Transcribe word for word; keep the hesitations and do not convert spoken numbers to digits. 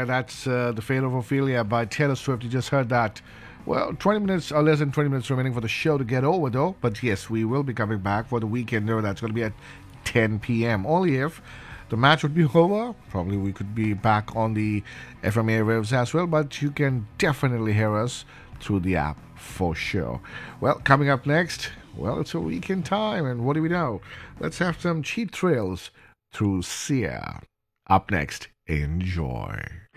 right, that's uh, The Fate of Ophelia by Taylor Swift. You just heard that. Well, twenty minutes or less than twenty minutes remaining for the show to get over, though. But yes, we will be coming back for the weekender. That's going to be at ten p.m. Only if the match would be over. Probably we could be back on the F M A waves as well. But you can definitely hear us through the app for sure. Well, coming up next, well, it's a weekend time. And what do we know? Let's have some cheap thrills through Sia. Up next, enjoy.